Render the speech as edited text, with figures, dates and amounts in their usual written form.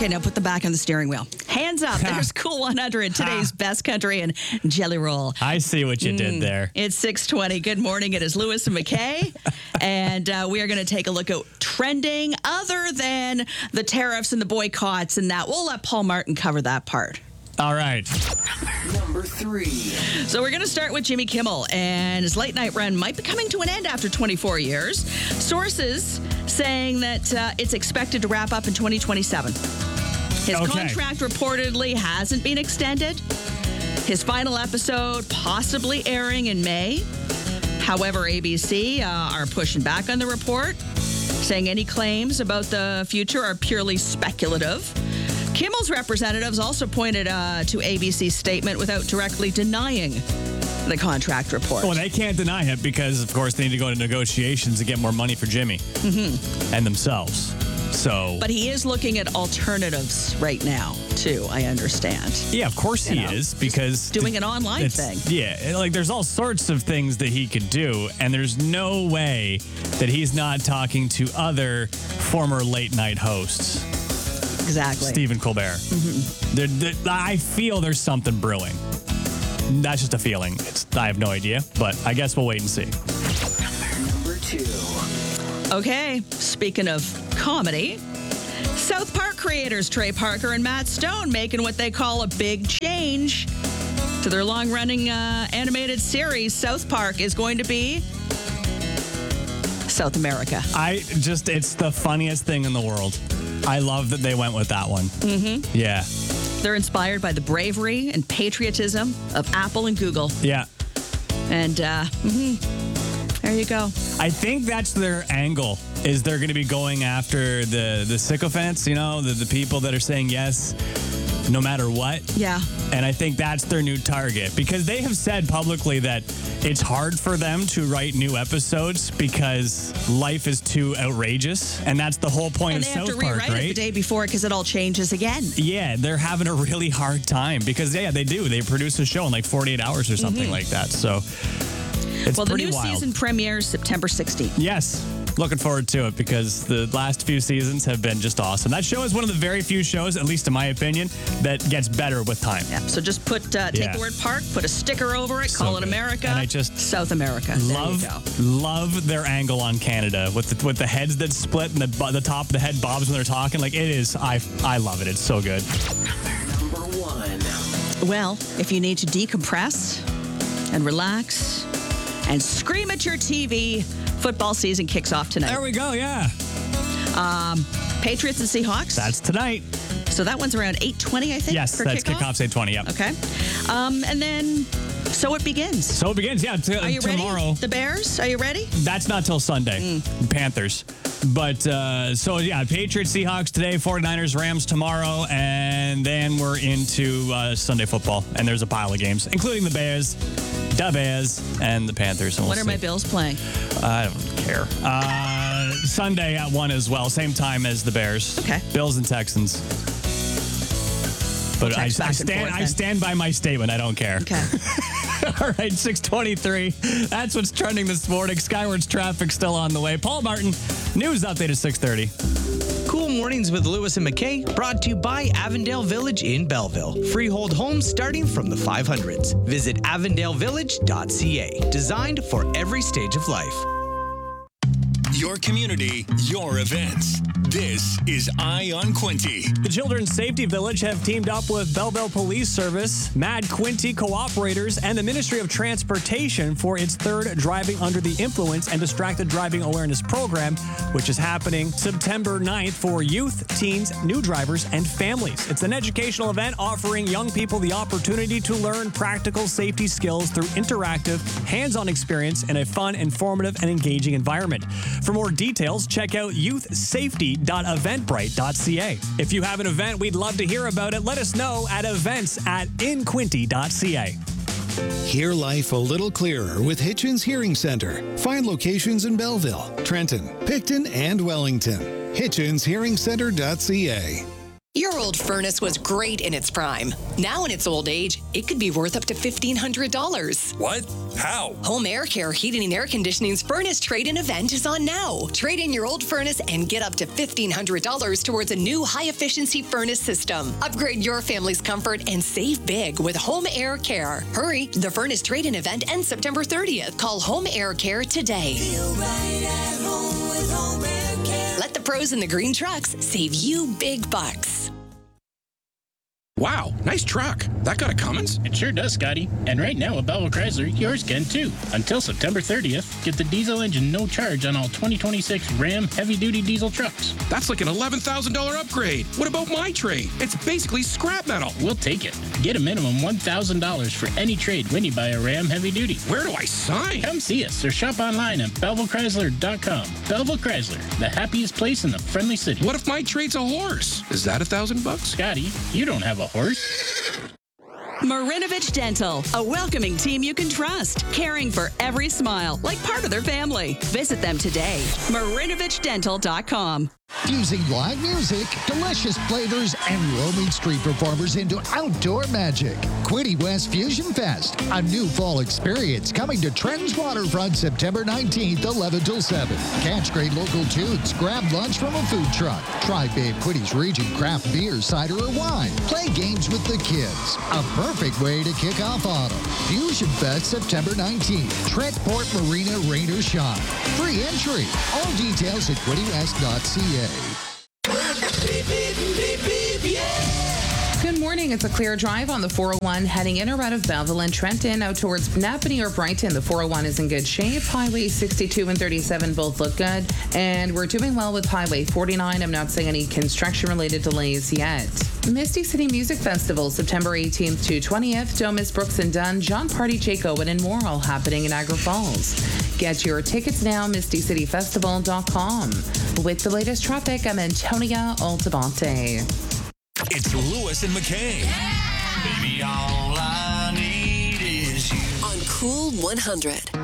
Okay, now put them back on the steering wheel. Hands up. There's Cool 100, today's best country and Jelly Roll. I see what you did there. It's 6:20. Good morning. It is Lewis and McKay. And we are going to take a look at trending other than the tariffs and the boycotts and that. We'll let Paul Martin cover that part. All right. Number 3. So we're going to start with Jimmy Kimmel, and his late night run might be coming to an end after 24 years. Sources saying that it's expected to wrap up in 2027. His contract reportedly hasn't been extended. His final episode possibly airing in May. However, ABC are pushing back on the report, saying any claims about the future are purely speculative. Kimmel's representatives also pointed to ABC's statement without directly denying the contract report. Well, they can't deny it because, of course, they need to go into negotiations to get more money for Jimmy and themselves. So, but he is looking at alternatives right now, too, I understand. Yeah, of course he is, because doing an online thing. Yeah, like there's all sorts of things that he could do, and there's no way that he's not talking to other former late night hosts. Exactly. Stephen Colbert. I feel there's something brewing. That's just a feeling. I have no idea, but I guess we'll wait and see. Number 2. Okay, speaking of comedy, South Park creators Trey Parker and Matt Stone making what they call a big change to their long-running animated series. South Park is going to be South America. It's the funniest thing in the world. I love that they went with that one. Yeah. They're inspired by the bravery and patriotism of Apple and Google. Yeah. And there you go. I think that's their angle, is they're going to be going after the sycophants, the people that are saying yes no matter what. Yeah. And I think that's their new target, because they have said publicly that it's hard for them to write new episodes because life is too outrageous. And that's the whole point of South Park, right? And they have to rewrite it the day before because it all changes again. Yeah, they're having a really hard time because, they do. They produce a show in like 48 hours or something like that. So it's pretty wild. The new season premieres September 16th. Yes. Looking forward to it because the last few seasons have been just awesome. That show is one of the very few shows, at least in my opinion, that gets better with time. Yeah. So just take the word park, put a sticker over it, call it America. And I just South America. Love their angle on Canada with the heads that split and the top of the head bobs when they're talking. Like, it is. I love it. It's so good. Number 1. Well, if you need to decompress and relax and scream at your TV, football season kicks off tonight. There we go, yeah. Patriots and Seahawks. That's tonight. So that one's around 8:20, I think. Yes, that's kickoff's 8:20, yep. Okay. And then, so it begins. So it begins, yeah. Are you tomorrow. Ready? The Bears, are you ready? That's not till Sunday. Panthers. But, Patriots, Seahawks today, 49ers, Rams tomorrow, and then we're into Sunday football. And there's a pile of games, including the Bears, and the Panthers. When are my Bills playing? I don't care. Sunday at 1 as well, same time as the Bears. Okay. Bills and Texans. But I stand by my statement. I don't care. Okay. All right, 6:23. That's what's trending this morning. Skywards traffic still on the way. Paul Martin, news update at 6:30. Cool Mornings with Lewis and McKay, brought to you by Avondale Village in Belleville. Freehold homes starting from the 500s. Visit avondalevillage.ca. Designed for every stage of life. Your community, your events. This is Eye on Quinte. The Children's Safety Village have teamed up with Belleville Police Service, Mad Quinte Cooperators, and the Ministry of Transportation for its third Driving Under the Influence and Distracted Driving Awareness Program, which is happening September 9th for youth, teens, new drivers, and families. It's an educational event offering young people the opportunity to learn practical safety skills through interactive, hands-on experience in a fun, informative, and engaging environment. For more details, check out youthsafety.eventbrite.ca. If you have an event, we'd love to hear about it. Let us know at events@inquinte.ca. Hear life a little clearer with Hitchens Hearing Center. Find locations in Belleville, Trenton, Picton, and Wellington. HitchensHearingCenter.ca. Your Your old furnace was great in its prime. Now in its old age, it could be worth up to $1,500. What? How? Home Air Care Heating and Air Conditioning's furnace trade-in event is on now. Trade in your old furnace and get up to $1,500 towards a new high-efficiency furnace system. Upgrade your family's comfort and save big with Home Air Care. Hurry, the furnace trade-in event ends September 30th. Call Home Air Care today. Feel right at home with Home Air Care. Let the pros in the green trucks save you big bucks. Wow, nice truck. That got a Cummins? It sure does, Scotty. And right now at Belleville Chrysler, yours can too. Until September 30th, get the diesel engine no charge on all 2026 Ram heavy-duty diesel trucks. That's like an $11,000 upgrade. What about my trade? It's basically scrap metal. We'll take it. Get a minimum $1,000 for any trade when you buy a Ram heavy-duty. Where do I sign? Come see us or shop online at BellevilleChrysler.com. Belleville Chrysler, the happiest place in the friendly city. What if my trade's a horse? Is that $1,000? Scotty, you don't have a horse. Marinovich Dental, a welcoming team you can trust, caring for every smile like part of their family. Visit them today. MarinovichDental.com. Fusing live music, delicious flavors, and roaming street performers into outdoor magic. Quinte West Fusion Fest, a new fall experience coming to Trent's Waterfront September 19th, 11 till 7. Catch great local tunes, grab lunch from a food truck, try Babe Quinte's Region craft beer, cider, or wine. Play games with the kids. A perfect way to kick off autumn. Fusion Fest September 19th, Trent Port Marina, rain or shine. Free entry. All details at QuinteWest.ca. Good morning. It's a clear drive on the 401 heading in or out of Belleville and Trenton. Out towards Napanee or Brighton, the 401 is in good shape. Highway 62 and 37 both look good. And we're doing well with Highway 49. I'm not seeing any construction-related delays yet. Misty City Music Festival, September 18th to 20th. Don't miss Brooks and Dunn, John Party, Jake Owen, and more, all happening in Niagara Falls. Get your tickets now, MistyCityFestival.com. With the latest traffic, I'm Antonia Altabante. It's Lewis and McKay. Baby, all I need is you. On Cool 100.